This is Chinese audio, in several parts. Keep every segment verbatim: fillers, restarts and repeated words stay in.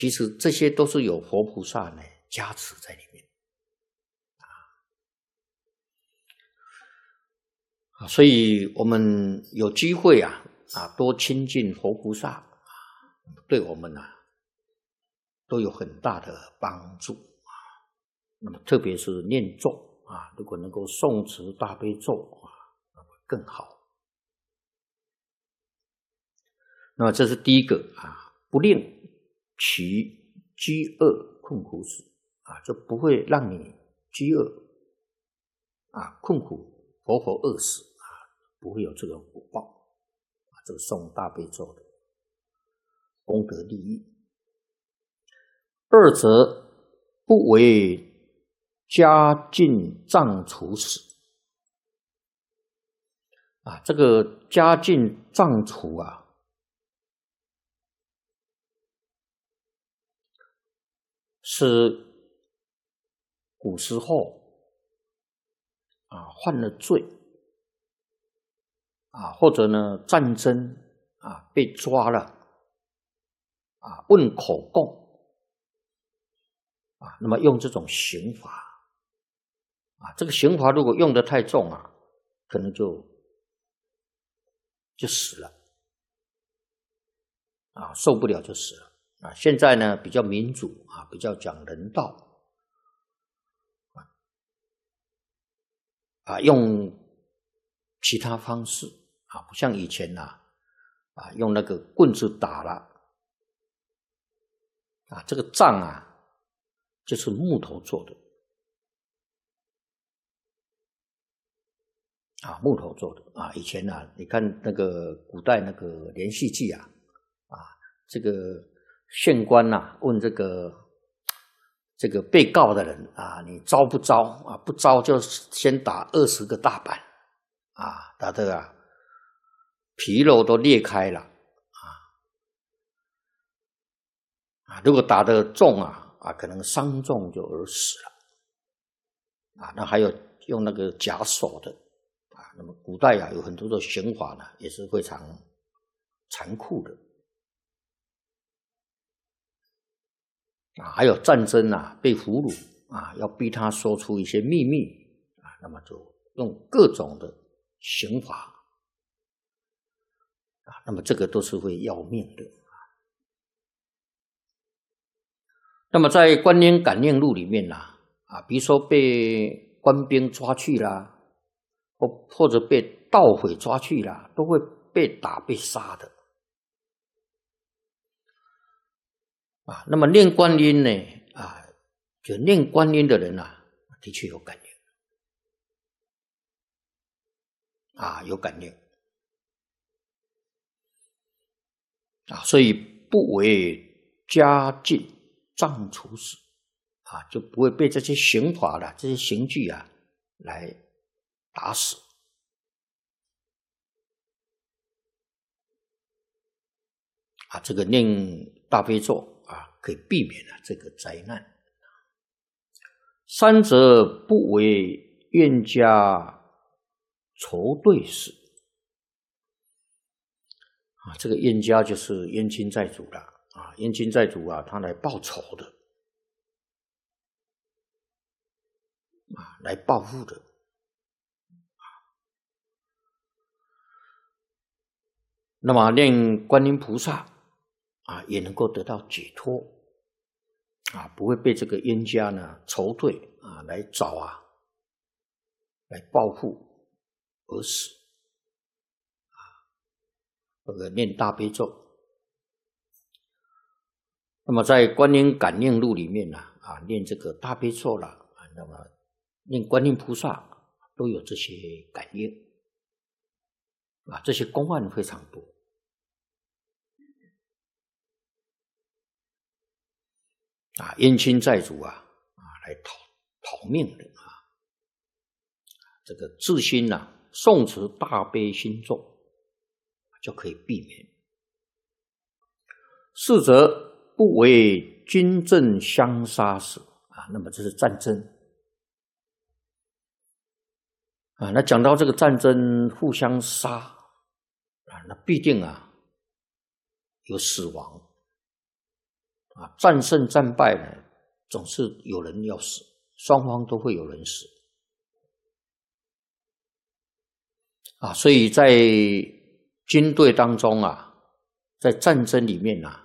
其实这些都是有佛菩萨呢加持在里面啊，所以我们有机会啊啊多亲近佛菩萨啊，对我们啊都有很大的帮助啊。那么特别是念咒啊，如果能够诵持大悲咒啊，那么更好。那么这是第一个啊，不令其饥饿困苦死啊，就不会让你饥饿啊困苦活活饿死啊，不会有这个果报啊。这个诵大悲咒的功德利益。二则不为家境障除死啊，这个家境障除啊。是古时候啊犯了罪啊，或者呢战争啊被抓了啊，问口供啊，那么用这种刑罚啊，这个刑罚如果用得太重啊，可能就就死了啊，受不了就死了。啊，现在呢比较民主啊，比较讲人道啊，啊用其他方式啊，不像以前呐 啊, 啊用那个棍子打了啊，这个杖啊就是木头做的啊，木头做的啊，以前啊，你看那个古代那个连续剧啊啊，这个。县官呐、啊，问这个这个被告的人啊，你招不招啊？不招就先打二十个大板啊，打的啊皮肉都裂开了啊啊！如果打得重啊啊，可能伤重就而死了啊。那还有用那个假手的啊，那么古代啊有很多的刑法呢，也是非常残酷的。啊，还有战争啊，被俘虏啊，要逼他说出一些秘密啊，那么就用各种的刑罚啊，那么这个都是会要命的啊。那么在《观音感应录》里面呐，啊，比如说被官兵抓去啦，或或者被盗匪抓去啦，都会被打被杀的。啊，那么念观音呢？啊，就念观音的人啊，的确有感应啊，有感应啊，所以不为家境障除死啊，就不会被这些刑法的这些刑具啊来打死啊。这个念大悲咒啊，可以避免了这个灾难。三则不为冤家仇对死啊，这个冤家就是冤亲债主了啊，冤亲债主啊，他来报仇的啊，来报复的。那么念观音菩萨啊，也能够得到解脱啊，不会被这个冤家呢仇对啊来找啊，来报复而死啊。这个念大悲咒，那么在《观音感应录》里面呢啊，念这个大悲咒了啊，那么念观音菩萨都有这些感应啊，这些公案非常多。啊，冤亲债主啊，啊，来讨讨命的啊，这个自心呐、啊，诵持大悲心咒就可以避免。四则不为军阵相杀死啊，那么这是战争啊。那讲到这个战争互相杀啊，那必定啊有死亡。 啊，战胜战败呢，总是有人要死，双方都会有人死啊，所以在军队当中啊，在战争里面啊，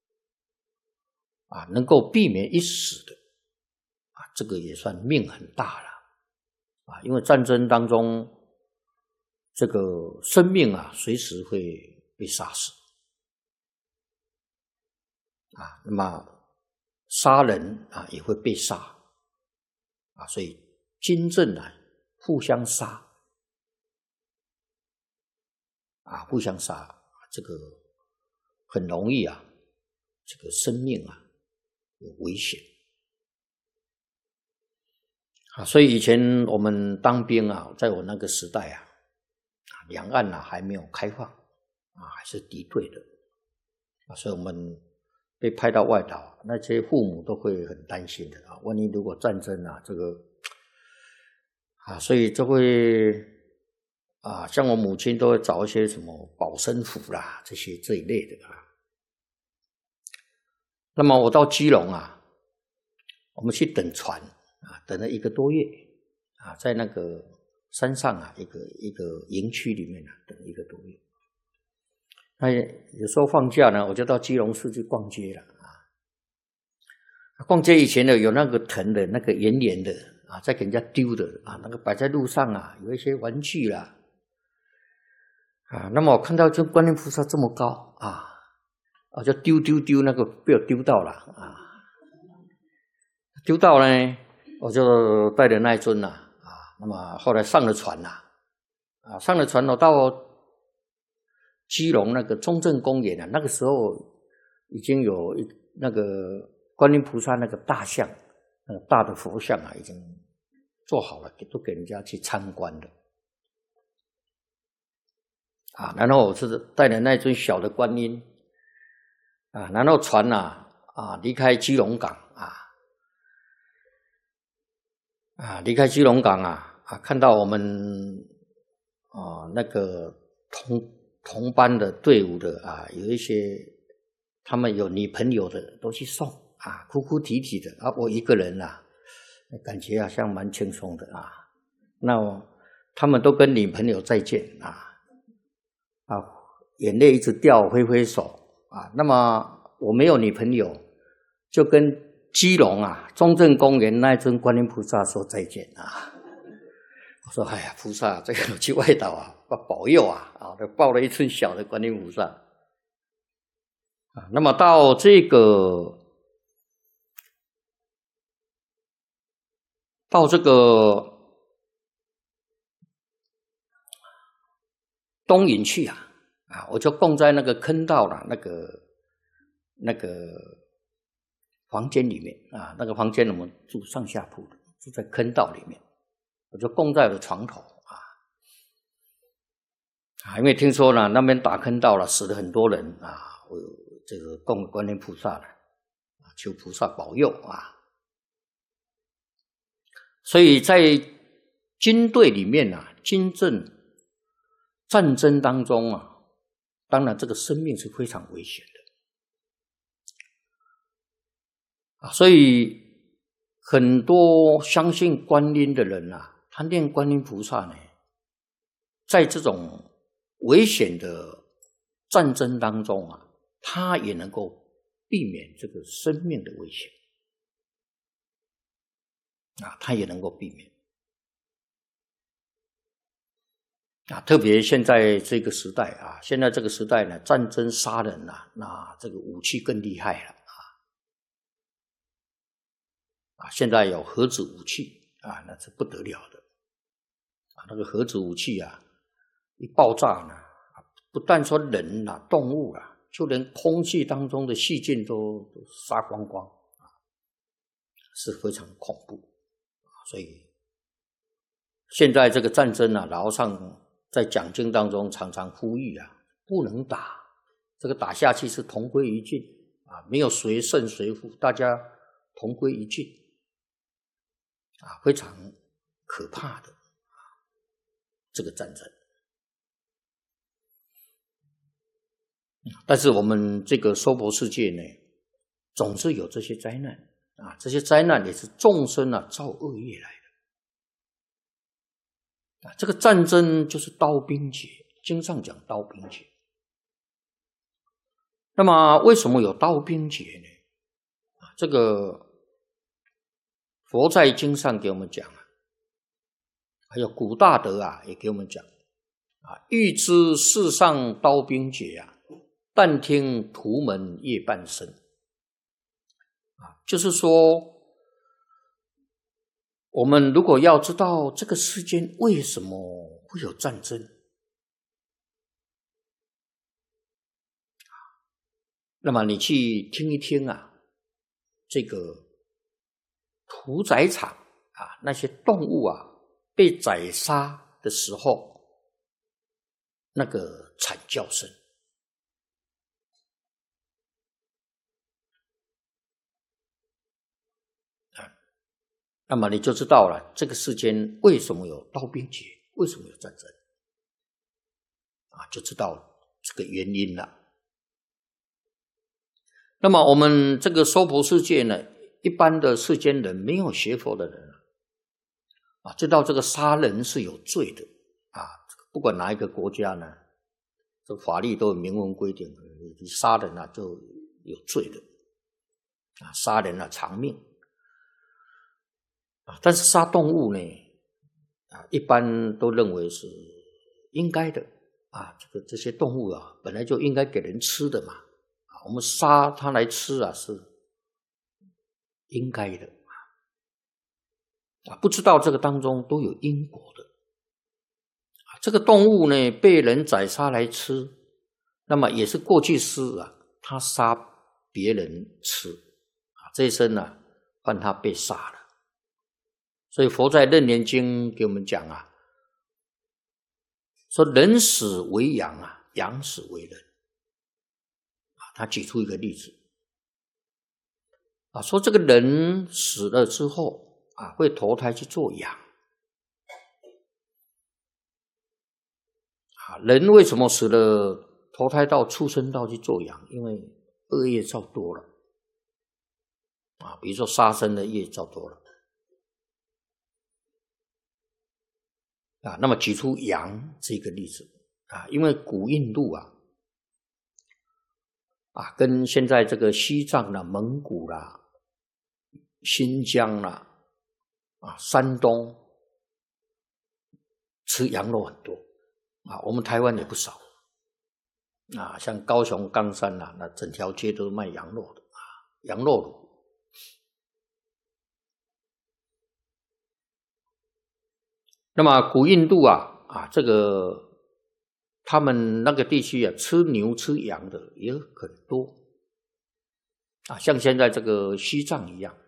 啊，能够避免一死的啊，这个也算命很大了啊，因为战争当中这个生命啊，随时会被杀死啊，那么杀人啊也会被杀啊，所以军阵啊互相杀啊，互相杀，这个很容易啊，这个生命啊有危险啊，所以以前我们当兵啊，在我那个时代啊，两岸啊还没有开放啊，还是敌对的啊，所以我们被派到外岛，那些父母都会很担心的啊，万一如果战争啊，这个啊，所以就会啊，像我母亲都会找一些什么保身符啦，这些这一类的啊。那么我到基隆啊，我们去等船啊，等了一个多月啊，在那个山上啊，一个一个营区里面啊，等了一个多月。那有时候放假呢，我就到基隆市去逛街了啊。逛街以前呢，有那个藤的那个圆圆的啊，在给人家丢的啊，那个摆在路上啊，有一些玩具啦啊。那么我看到这观音菩萨这么高啊，我就丢丢丢，那个被我丢到了啊，丢到呢，我就带着那一尊呐啊，那么后来上了船呐啊，上了船我到基隆那个中正公园啊，那个时候已经有一那个观音菩萨那个大像，那个大的佛像啊，已经做好了，都给人家去参观的啊。然后我是带着那尊小的观音啊，然后船啊啊离开基隆港啊啊离开基隆港啊啊，看到我们啊那个同同班的队伍的啊，有一些他们有女朋友的都去送啊，哭哭啼啼的啊，我一个人啊，感觉好像蛮轻松的啊。那他们都跟女朋友再见啊啊，眼泪一直掉，挥挥手啊。那么我没有女朋友，就跟基隆啊中正公园那尊观音菩萨说再见啊。我说哎呀，菩萨，这个我去外岛啊，保佑啊啊，就抱了一尊小的观音菩萨啊。那么到这个到这个东引去啊啊，我就供在那个坑道了，那个那个房间里面啊，那个房间我们住上下铺的，住在坑道里面，我就供在我的床头啊啊，因为听说呢那边打坑道了，死了很多人啊，我这个供观音菩萨了啊，求菩萨保佑啊。所以在军队里面啊，军政战争当中啊，当然这个生命是非常危险的啊，所以很多相信观音的人啊，他念观音菩萨呢，在这种危险的战争当中啊，他也能够避免这个生命的危险啊，他也能够避免啊。特别现在这个时代啊，现在这个时代呢，战争杀人啊，那这个武器更厉害了啊啊！现在有核子武器啊，那是不得了的啊！那个核子武器啊，一爆炸呢，不但说人啊、动物啊，就连空气当中的细菌都都杀光光啊，是非常恐怖。所以现在这个战争啊，老和尚在讲经当中常常呼吁啊，不能打，这个打下去是同归于尽啊，没有谁胜谁负，大家同归于尽啊，非常可怕的这个战争。但是我们这个娑婆世界呢， 总是有这些灾难啊，这些灾难也是众生啊造恶业来的啊。这个战争就是刀兵劫，经上讲刀兵劫。那么为什么有刀兵劫呢？啊，这个佛在经上给我们讲啊，还有古大德啊也给我们讲啊，欲知世上刀兵劫啊，但听屠门夜半声。啊，就是说，我们如果要知道这个世间为什么会有战争，那么你去听一听啊，这个屠宰场啊，那些动物啊被宰杀的时候，那个惨叫声。那么你就知道了，这个世间为什么有刀兵劫，为什么有战争啊，就知道这个原因了。那么我们这个娑婆世界呢，一般的世间人，没有学佛的人啊，知道这个杀人是有罪的啊，不管哪一个国家呢，这法律都有明文规定，你杀人啊就有罪的啊，杀人啊偿命。啊，但是杀动物呢，啊，一般都认为是应该的啊。这个这些动物啊，本来就应该给人吃的嘛，啊，我们杀它来吃啊，是应该的啊。不知道这个当中都有因果的啊。这个动物呢，被人宰杀来吃，那么也是过去世啊，他杀别人吃啊，这一生啊，换他被杀了。所以佛在《楞严经》给我们讲啊，说人死为羊啊，羊死为人啊。他举出一个例子啊，说这个人死了之后啊，会投胎去做羊啊。人为什么死了投胎到畜生道去做羊？因为恶业造多了啊，比如说杀生的业造多了。啊，那么举出羊这个例子啊，因为古印度啊，啊，跟现在这个西藏啦、蒙古啦、新疆啦、啊、山东吃羊肉很多啊，我们台湾也不少啊，像高雄冈山啦、啊，那整条街都是卖羊肉的啊，羊肉卤。那么古印度啊啊，这个他们那个地区啊，吃牛吃羊的也很多啊，像现在这个西藏一样。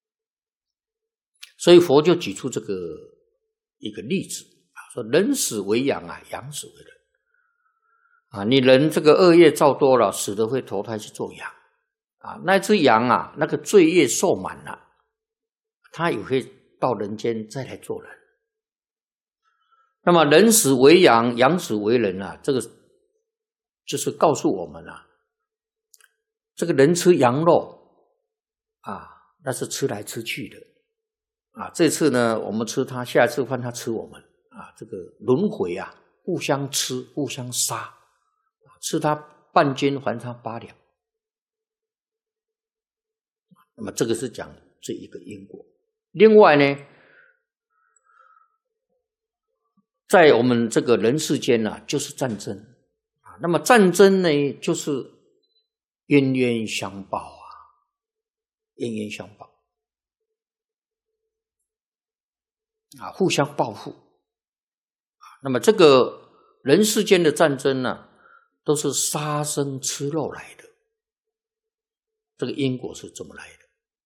所以佛就举出这个一个例子啊，说人死为羊啊，羊死为人啊。你人这个恶业造多了，死的会投胎去做羊啊。那只羊啊，那个罪业受满了，它也会到人间再来做人。那么人死为羊，羊死为人啊，这个就是告诉我们啊，这个人吃羊肉啊，那是吃来吃去的啊。这次呢，我们吃它，下一次换它吃我们啊，这个轮回啊，互相吃，互相杀，吃它半斤还它八两。那么这个是讲这一个因果。另外呢，在我们这个人世间啊，就是战争啊。那么战争呢，就是冤冤相报啊，冤冤相报啊，互相报复啊。那么这个人世间的战争呢、啊，都是杀生吃肉来的，这个因果是这么来的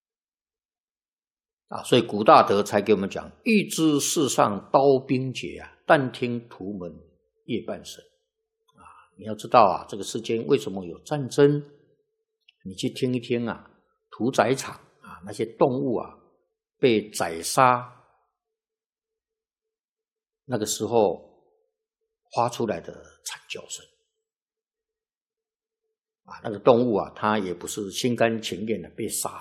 啊。所以古大德才给我们讲：欲知世上刀兵劫啊，但听屠门夜半声啊。你要知道啊，这个世间为什么有战争？你去听一听啊，屠宰场啊，那些动物啊被宰杀，那个时候发出来的惨叫声啊，那个动物啊，它也不是心甘情愿的被杀